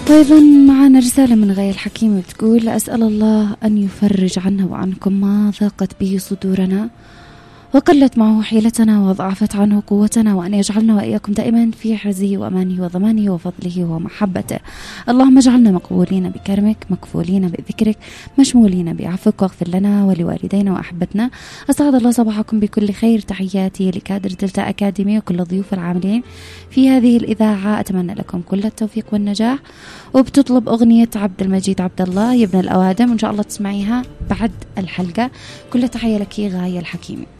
وأيضا معنا رسالة من غاية الحكيم بتقول: أسأل الله أن يفرج عنا وعنكم ما ضاقت به صدورنا وقلت معه حيلتنا وضعفت عنه قوتنا، وأن يجعلنا وإياكم دائما في حرزه وأمانه وضمانه وفضله ومحبته. اللهم اجعلنا مقبولين بكرمك، مكفولين بذكرك، مشمولين بعفوك، واغفر لنا ولوالدينا وأحبتنا. أسعد الله صباحكم بكل خير. تحياتي لكادر دلتا أكاديمي وكل الضيوف العاملين في هذه الإذاعة، أتمنى لكم كل التوفيق والنجاح. وبتطلب أغنية عبد المجيد عبد الله يا ابن الأوادم، وإن شاء الله تسمعيها بعد الحلقة. كل تحية لك غاية الحكيمي.